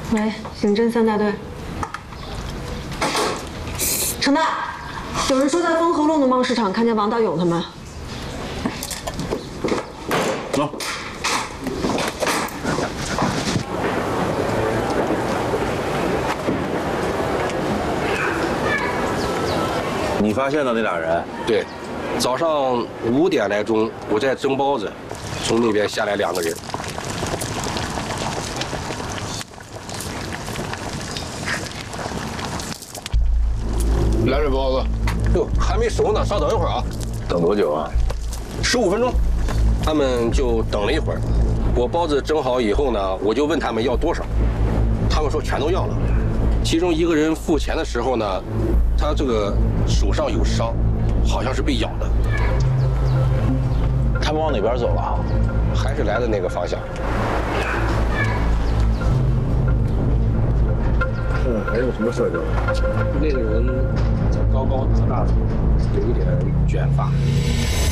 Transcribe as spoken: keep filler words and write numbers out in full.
喂，刑侦三大队。程大，有人说在丰和路农贸市场看见王大勇他们。 走。你发现的那俩人？ 对，早上五点来钟，我在蒸包子，从那边下来两个人。 来这包子。 哟，还没熟呢，稍等一会儿啊。 等多久啊？ 十五分钟。他们就等了一会儿。我包子蒸好以后呢，我就问他们要多少，他们说全都要了。其中一个人付钱的时候呢，他这个手上有伤，好像是被咬的。 他们往哪边走了？ 还是来的那个方向。 嗯，还有什么特征？ 那个人高高大大的，有一点卷发。